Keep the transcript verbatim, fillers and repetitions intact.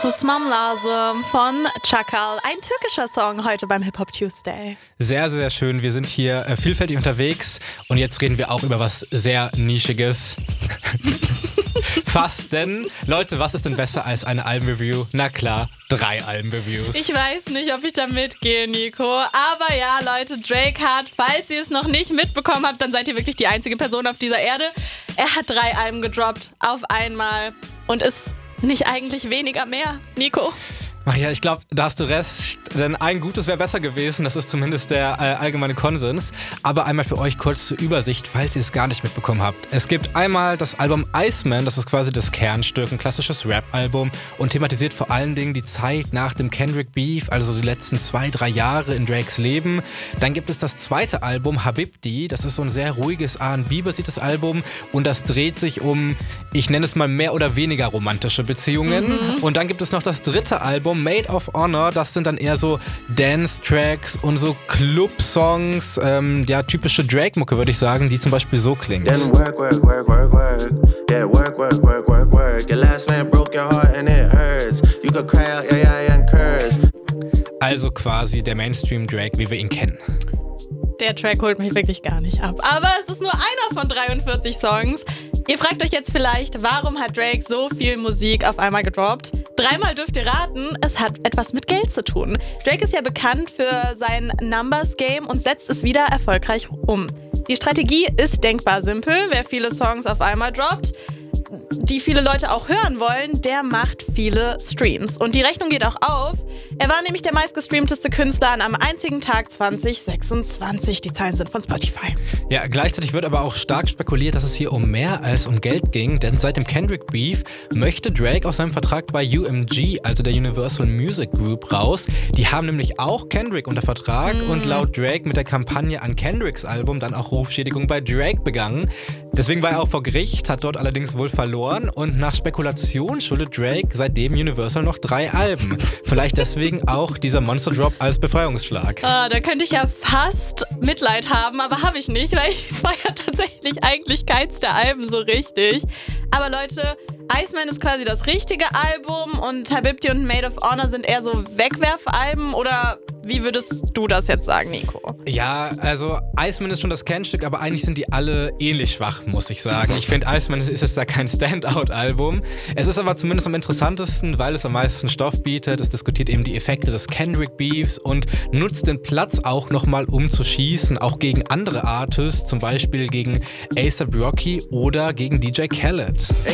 Susmam Lazım von Çakal. Ein türkischer Song heute beim Hip-Hop Tuesday. Sehr, sehr schön. Wir sind hier äh, vielfältig unterwegs und jetzt reden wir auch über was sehr Nischiges. Fast, denn, Leute, was ist denn besser als eine Albenreview? Na klar, drei Albenreviews. Ich weiß nicht, ob ich da mitgehe, Nico. Aber ja, Leute, Drake hat, falls ihr es noch nicht mitbekommen habt, dann seid ihr wirklich die einzige Person auf dieser Erde. Er hat drei Alben gedroppt, auf einmal. Und ist nicht eigentlich weniger mehr, Nico? Ach ja, ich glaube, da hast du recht, denn ein gutes wäre besser gewesen, das ist zumindest der äh, allgemeine Konsens. Aber einmal für euch kurz zur Übersicht, falls ihr es gar nicht mitbekommen habt. Es gibt einmal das Album Iceman, das ist quasi das Kernstück, ein klassisches Rap-Album und thematisiert vor allen Dingen die Zeit nach dem Kendrick Beef, also die letzten zwei, drei Jahre in Drakes Leben. Dann gibt es das zweite Album, Habibti, das ist so ein sehr ruhiges R and B-basiertes Album und das dreht sich um, ich nenne es mal mehr oder weniger romantische Beziehungen. Mhm. Und dann gibt es noch das dritte Album, Maid of Honor, das sind dann eher so Dance-Tracks und so Club-Songs, ähm, ja, typische Drake-Mucke, würde ich sagen, die zum Beispiel so klingt. Work, work, work, work, work. Yeah, work, work, work, work, work. Your last man broke your heart and it hurts. You could cry out, yeah, yeah, and curse. Also quasi der Mainstream-Drake, wie wir ihn kennen. Der Track holt mich wirklich gar nicht ab. Aber es ist nur einer von dreiundvierzig Songs. Ihr fragt euch jetzt vielleicht, warum hat Drake so viel Musik auf einmal gedroppt? Dreimal dürft ihr raten, es hat etwas mit Geld zu tun. Drake ist ja bekannt für sein Numbers-Game und setzt es wieder erfolgreich um. Die Strategie ist denkbar simpel. Wer viele Songs auf einmal droppt, die viele Leute auch hören wollen, der macht viele Streams. Und die Rechnung geht auch auf. Er war nämlich der meistgestreamteste Künstler an einem einzigen Tag zwanzig sechsundzwanzig. Die Zahlen sind von Spotify. Ja, gleichzeitig wird aber auch stark spekuliert, dass es hier um mehr als um Geld ging, denn seit dem Kendrick Beef möchte Drake aus seinem Vertrag bei U M G, also der Universal Music Group, raus. Die haben nämlich auch Kendrick unter Vertrag mm. und laut Drake mit der Kampagne an Kendricks Album dann auch Rufschädigung bei Drake begangen. Deswegen war er auch vor Gericht, hat dort allerdings wohl verloren und nach Spekulation schuldet Drake seitdem Universal noch drei Alben. Vielleicht deswegen auch dieser Monster Drop als Befreiungsschlag. Ah, da könnte ich ja fast Mitleid haben, aber habe ich nicht, weil ich feiere tatsächlich eigentlich keins der Alben so richtig. Aber Leute, Iceman ist quasi das richtige Album und Habibti und Maid of Honor sind eher so Wegwerfalben, oder wie würdest du das jetzt sagen, Nico? Ja, also Iceman ist schon das Kernstück, aber eigentlich sind die alle ähnlich schwach, muss ich sagen. Ich finde, Iceman ist jetzt da kein Standout-Album. Es ist aber zumindest am interessantesten, weil es am meisten Stoff bietet. Es diskutiert eben die Effekte des Kendrick Beefs und nutzt den Platz auch nochmal, um zu schießen, auch gegen andere Artists, zum Beispiel gegen A$AP Rocky oder gegen D J Khaled.